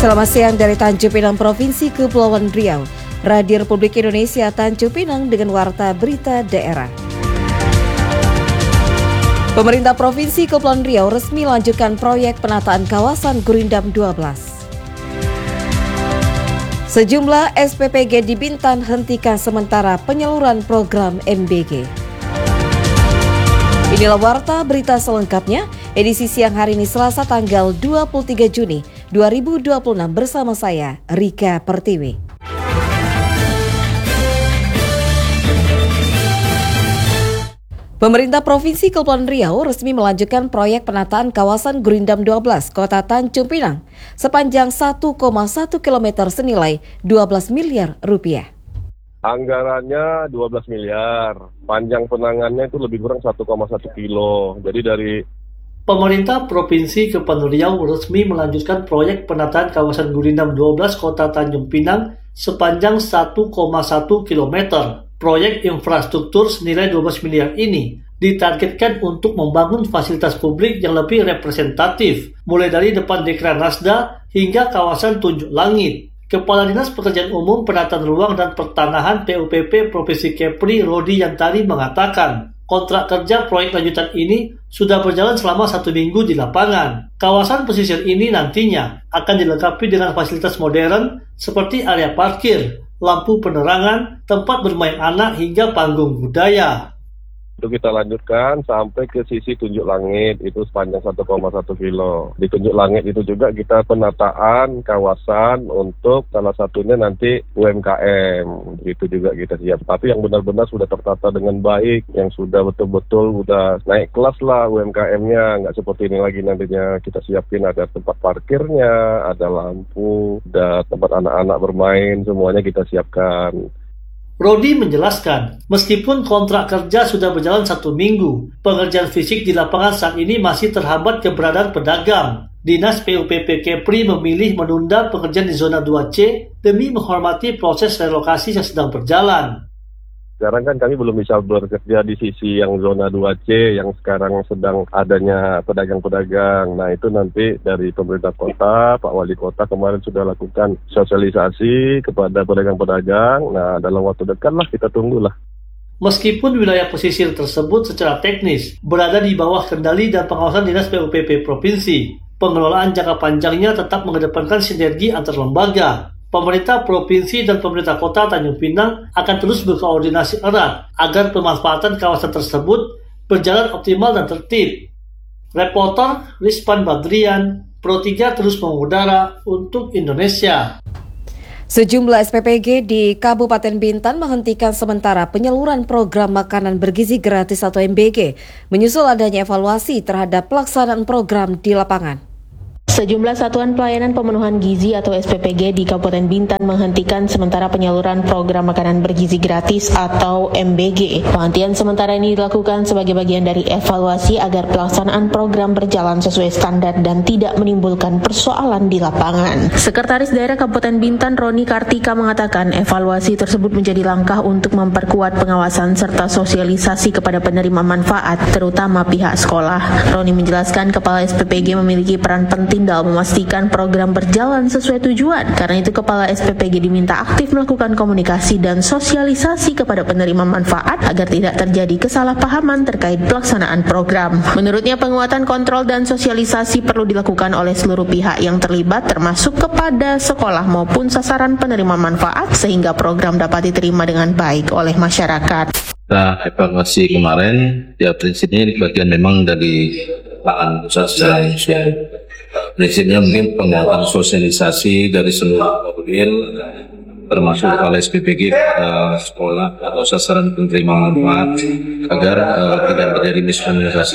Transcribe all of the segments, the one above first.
Selamat siang dari Tanjung Pinang, Provinsi Kepulauan Riau. Radio Republik Indonesia Tanjung Pinang dengan warta berita daerah. Pemerintah Provinsi Kepulauan Riau resmi lanjutkan proyek penataan kawasan Gurindam 12. Sejumlah SPPG di Bintan hentikan sementara penyaluran program MBG. Inilah warta berita selengkapnya, edisi siang hari ini Selasa tanggal 23 Juni 2026 bersama saya, Rika Pertiwi. Pemerintah Provinsi Kepulauan Riau resmi melanjutkan proyek penataan kawasan Gurindam 12, Kota Tanjung Pinang, sepanjang 1,1 km senilai 12 miliar rupiah. Anggarannya 12 miliar, panjang penangannya itu lebih kurang 1,1 kilo. Jadi dari Pemerintah Provinsi Kepulauan Riau resmi melanjutkan proyek penataan kawasan Gurindam 12 Kota Tanjung Pinang sepanjang 1,1 km. Proyek infrastruktur senilai 12 miliar ini ditargetkan untuk membangun fasilitas publik yang lebih representatif, mulai dari depan Dekra Nasda hingga kawasan Tunjuk Langit. Kepala Dinas Pekerjaan Umum, Penataan Ruang dan Pertanahan PUPP Provinsi Kepri, Rodi Yantari mengatakan, kontrak kerja proyek lanjutan ini sudah berjalan selama 1 minggu di lapangan. Kawasan pesisir ini nantinya akan dilengkapi dengan fasilitas modern seperti area parkir, lampu penerangan, tempat bermain anak hingga panggung budaya. Itu kita lanjutkan sampai ke sisi Tunjuk Langit, itu sepanjang 1,1 kilo. Di Tunjuk Langit itu juga kita penataan kawasan untuk salah satunya nanti UMKM. Itu juga kita siap. Tapi yang benar-benar sudah tertata dengan baik, yang sudah betul-betul udah naik kelas lah UMKM-nya. Nggak seperti ini lagi nantinya. Kita siapin ada tempat parkirnya, ada lampu, ada tempat anak-anak bermain, semuanya kita siapkan. Rodi menjelaskan, meskipun kontrak kerja sudah berjalan 1 minggu, pengerjaan fisik di lapangan saat ini masih terhambat keberadaan pedagang. Dinas PUPP Kepri memilih menunda pekerjaan di zona 2C demi menghormati proses relokasi yang sedang berjalan. Sekarang kan kami belum bisa bekerja di sisi yang zona 2C yang sekarang sedang adanya pedagang-pedagang. Nah itu nanti dari pemerintah kota, Pak Wali Kota kemarin sudah lakukan sosialisasi kepada pedagang-pedagang. Nah dalam waktu dekat lah kita tunggulah. Meskipun wilayah pesisir tersebut secara teknis berada di bawah kendali dan pengawasan Dinas PUPP Provinsi, pengelolaan jangka panjangnya tetap mengedepankan sinergi antar lembaga. Pemerintah Provinsi dan pemerintah Kota Tanjung Pinang akan terus berkoordinasi erat agar pemanfaatan kawasan tersebut berjalan optimal dan tertib. Reporter Rizpan Badrian, Pro 3 terus mengudara untuk Indonesia. Sejumlah SPPG di Kabupaten Bintan menghentikan sementara penyaluran program makanan bergizi gratis atau MBG, menyusul adanya evaluasi terhadap pelaksanaan program di lapangan. Sejumlah satuan pelayanan pemenuhan gizi atau SPPG di Kabupaten Bintan menghentikan sementara penyaluran program makanan bergizi gratis atau MBG. Penghentian sementara ini dilakukan sebagai bagian dari evaluasi agar pelaksanaan program berjalan sesuai standar dan tidak menimbulkan persoalan di lapangan. Sekretaris Daerah Kabupaten Bintan Roni Kartika mengatakan evaluasi tersebut menjadi langkah untuk memperkuat pengawasan serta sosialisasi kepada penerima manfaat, terutama pihak sekolah. Roni menjelaskan Kepala SPPG memiliki peran penting dalam memastikan program berjalan sesuai tujuan. Karena itu Kepala SPPG diminta aktif melakukan komunikasi dan sosialisasi kepada penerima manfaat agar tidak terjadi kesalahpahaman terkait pelaksanaan program. Menurutnya penguatan kontrol dan sosialisasi perlu dilakukan oleh seluruh pihak yang terlibat termasuk kepada sekolah maupun sasaran penerima manfaat sehingga program dapat diterima dengan baik oleh masyarakat. Nah, evaluasi kemarin ya prinsipnya ini bagian memang dari lahan pusat secara prinsipnya mungkin penguatan sosialisasi dari seluruh mobil termasuk kepala SPPG sekolah atau sasaran penerima manfaat agar tidak terjadi miskomunikasi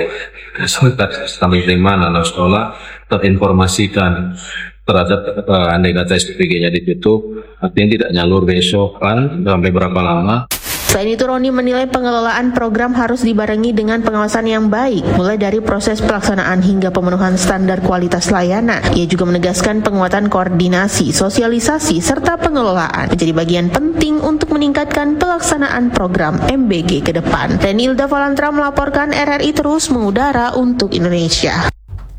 kami terima anak sekolah terinformasikan terhadap andai kata SPPG-nya ditutup artinya tidak nyalur besok kan sampai berapa lama. Selain itu, Roni menilai pengelolaan program harus dibarengi dengan pengawasan yang baik, mulai dari proses pelaksanaan hingga pemenuhan standar kualitas layanan. Ia juga menegaskan penguatan koordinasi, sosialisasi, serta pengelolaan menjadi bagian penting untuk meningkatkan pelaksanaan program MBG ke depan. Renilda Valantra melaporkan RRI terus mengudara untuk Indonesia.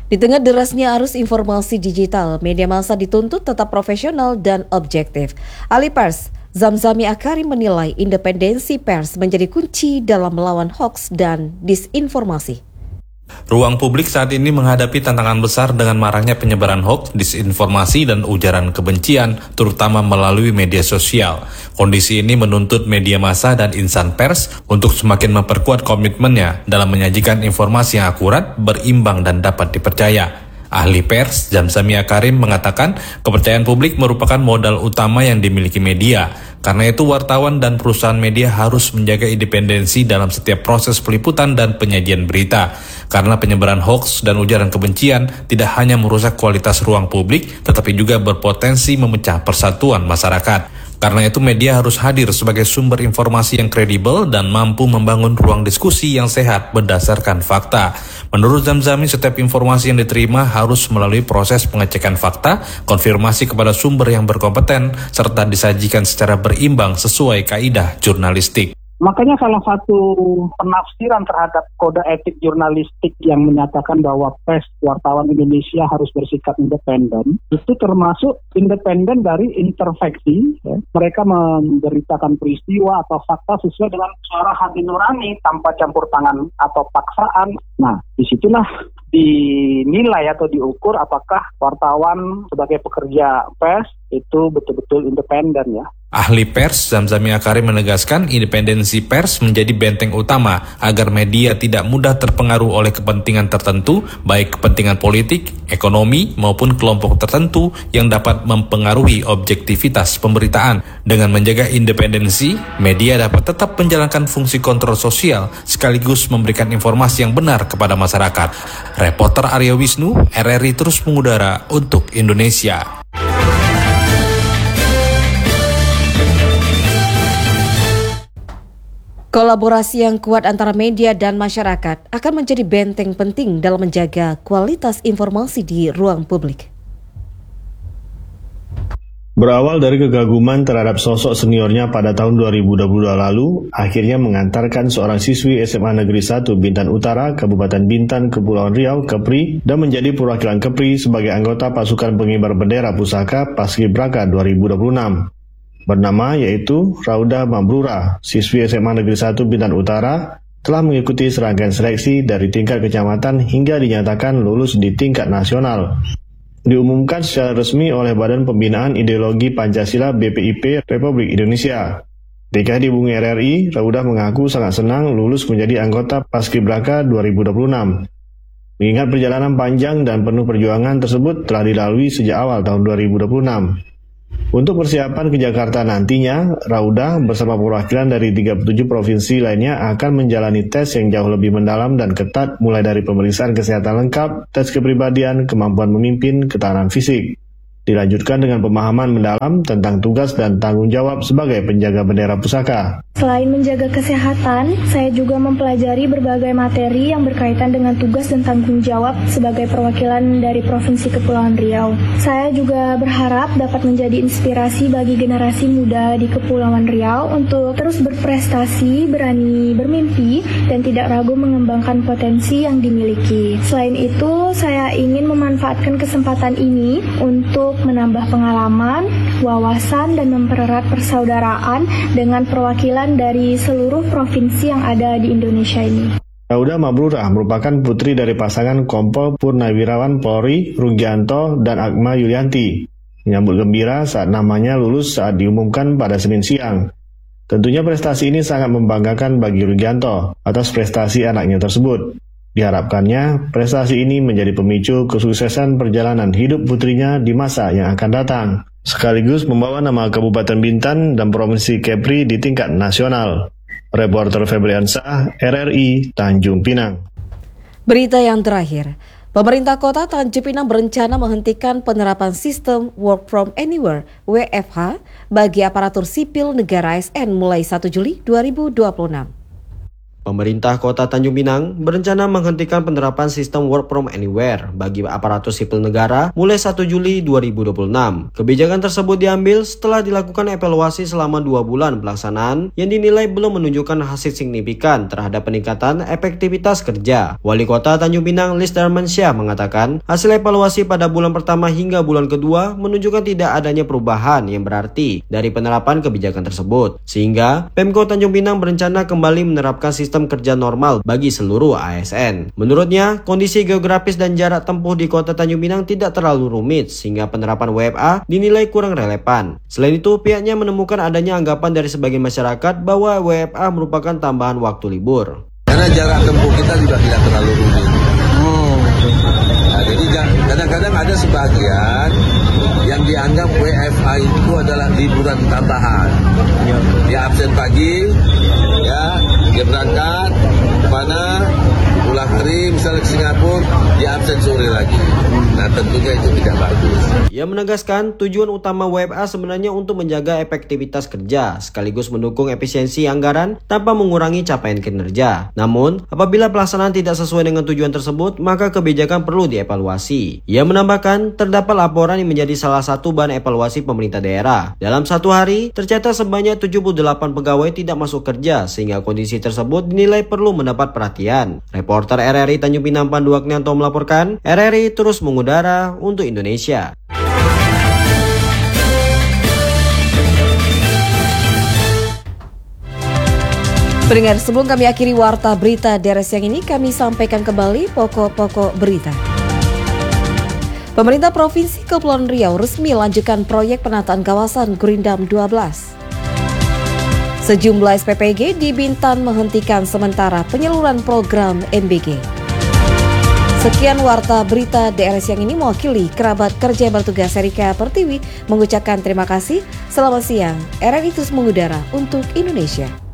Di tengah derasnya arus informasi digital, media massa dituntut tetap profesional dan objektif. Ahli pers Zamzami Akarim menilai independensi pers menjadi kunci dalam melawan hoaks dan disinformasi. Ruang publik saat ini menghadapi tantangan besar dengan maraknya penyebaran hoaks, disinformasi, dan ujaran kebencian, terutama melalui media sosial. Kondisi ini menuntut media massa dan insan pers untuk semakin memperkuat komitmennya dalam menyajikan informasi yang akurat, berimbang, dan dapat dipercaya. Ahli pers Zamzami Akarim mengatakan kepercayaan publik merupakan modal utama yang dimiliki media. Karena itu wartawan dan perusahaan media harus menjaga independensi dalam setiap proses peliputan dan penyajian berita. Karena penyebaran hoaks dan ujaran kebencian tidak hanya merusak kualitas ruang publik, tetapi juga berpotensi memecah persatuan masyarakat. Karena itu media harus hadir sebagai sumber informasi yang kredibel dan mampu membangun ruang diskusi yang sehat berdasarkan fakta. Menurut Zamzami, setiap informasi yang diterima harus melalui proses pengecekan fakta, konfirmasi kepada sumber yang berkompeten, serta disajikan secara berimbang sesuai kaidah jurnalistik. Makanya salah satu penafsiran terhadap kode etik jurnalistik yang menyatakan bahwa pers wartawan Indonesia harus bersikap independen, itu termasuk independen dari intervensi. Ya. Mereka memberitakan peristiwa atau fakta sesuai dengan suara hati nurani tanpa campur tangan atau paksaan. Nah, disitulah dinilai atau diukur apakah wartawan sebagai pekerja pers itu betul-betul independen ya. Ahli pers Zamzami Akarim menegaskan independensi pers menjadi benteng utama agar media tidak mudah terpengaruh oleh kepentingan tertentu, baik kepentingan politik, ekonomi, maupun kelompok tertentu yang dapat mempengaruhi objektivitas pemberitaan. Dengan menjaga independensi, media dapat tetap menjalankan fungsi kontrol sosial sekaligus memberikan informasi yang benar kepada masyarakat. Reporter Arya Wisnu, RRI terus mengudara untuk Indonesia. Kolaborasi yang kuat antara media dan masyarakat akan menjadi benteng penting dalam menjaga kualitas informasi di ruang publik. Berawal dari kegaguman terhadap sosok seniornya pada tahun 2022 lalu, akhirnya mengantarkan seorang siswi SMA Negeri 1 Bintan Utara, Kabupaten Bintan, Kepulauan Riau, Kepri, dan menjadi perwakilan Kepri sebagai anggota pasukan pengibar bendera pusaka Paskibraka 2026. Bernama yaitu Raudah Mabrura, siswi SMA Negeri 1 Bintan Utara, telah mengikuti serangkaian seleksi dari tingkat kecamatan hingga dinyatakan lulus di tingkat nasional. Diumumkan secara resmi oleh Badan Pembinaan Ideologi Pancasila BPIP Republik Indonesia. Ketika dihubungi RRI, Raudah mengaku sangat senang lulus menjadi anggota Paskibraka 2026. Mengingat perjalanan panjang dan penuh perjuangan tersebut telah dilalui sejak awal tahun 2026. Untuk persiapan ke Jakarta nantinya, Raudah bersama perwakilan dari 37 provinsi lainnya akan menjalani tes yang jauh lebih mendalam dan ketat, mulai dari pemeriksaan kesehatan lengkap, tes kepribadian, kemampuan memimpin, ketahanan fisik. Dilanjutkan dengan pemahaman mendalam tentang tugas dan tanggung jawab sebagai penjaga bendera pusaka. Selain menjaga kesehatan, saya juga mempelajari berbagai materi yang berkaitan dengan tugas dan tanggung jawab sebagai perwakilan dari Provinsi Kepulauan Riau. Saya juga berharap dapat menjadi inspirasi bagi generasi muda di Kepulauan Riau untuk terus berprestasi, berani bermimpi, dan tidak ragu mengembangkan potensi yang dimiliki. Selain itu, saya ingin memanfaatkan kesempatan ini untuk menambah pengalaman, wawasan, dan mempererat persaudaraan dengan perwakilan dari seluruh provinsi yang ada di Indonesia ini. Raudah Mabrura merupakan putri dari pasangan Kompol Purnawirawan Polri Rugianto dan Akma Yulianti. Menyambut gembira saat namanya lulus saat diumumkan pada Senin siang. Tentunya prestasi ini sangat membanggakan bagi Rugianto atas prestasi anaknya tersebut. Diharapkannya, prestasi ini menjadi pemicu kesuksesan perjalanan hidup putrinya di masa yang akan datang, sekaligus membawa nama Kabupaten Bintan dan Provinsi Kepri di tingkat nasional. Reporter Febriansah, RRI, Tanjung Pinang. Berita yang terakhir, pemerintah kota Tanjung Pinang berencana menghentikan penerapan sistem Work from Anywhere (WFH) bagi aparatur sipil negara ASN mulai 1 Juli 2026. Pemerintah Kota Tanjung Pinang berencana menghentikan penerapan sistem work from anywhere bagi aparatur sipil negara mulai 1 Juli 2026. Kebijakan tersebut diambil setelah dilakukan evaluasi selama 2 bulan pelaksanaan yang dinilai belum menunjukkan hasil signifikan terhadap peningkatan efektivitas kerja. Wali Kota Tanjung Pinang Lis Darmansyah mengatakan hasil evaluasi pada bulan pertama hingga bulan kedua menunjukkan tidak adanya perubahan yang berarti dari penerapan kebijakan tersebut, sehingga Pemkot Tanjung Pinang berencana kembali menerapkan sistem kerja normal bagi seluruh ASN. Menurutnya, kondisi geografis dan jarak tempuh di Kota Tanjung Pinang tidak terlalu rumit sehingga penerapan WFA dinilai kurang relevan. Selain itu, pihaknya menemukan adanya anggapan dari sebagian masyarakat bahwa WFA merupakan tambahan waktu libur. Karena jarak tempuh kita juga tidak terlalu rumit. Nah, jadi kadang-kadang ada sebagian yang dianggap WFA itu adalah liburan tambahan. Dia absen pagi, ya, dia berangkat mana, pulang tri, misalnya ke Singapura, dia absen sore lagi. Nah, tentunya itu tidak bagus. Ia menegaskan tujuan utama WFA sebenarnya untuk menjaga efektivitas kerja, sekaligus mendukung efisiensi anggaran tanpa mengurangi capaian kinerja. Namun, apabila pelaksanaan tidak sesuai dengan tujuan tersebut, maka kebijakan perlu dievaluasi. Ia menambahkan, terdapat laporan yang menjadi salah satu bahan evaluasi pemerintah daerah. Dalam satu hari, tercatat sebanyak 78 pegawai tidak masuk kerja, sehingga kondisi tersebut dinilai perlu mendapat perhatian. Reporter RRI Tanjung Pinang Pandu Aknianto melaporkan, RRI terus mengudara untuk Indonesia. Pendengar, sebelum kami akhiri warta berita daerah siang ini, kami sampaikan kembali pokok-pokok berita. Pemerintah Provinsi Kepulauan Riau resmi lanjutkan proyek penataan kawasan Gurindam 12. Sejumlah SPPG di Bintan menghentikan sementara penyaluran program MBG. Sekian warta berita daerah siang ini, mewakili kerabat kerja yang bertugas Erika Pertiwi mengucapkan terima kasih. Selamat siang, RRI terus mengudara untuk Indonesia.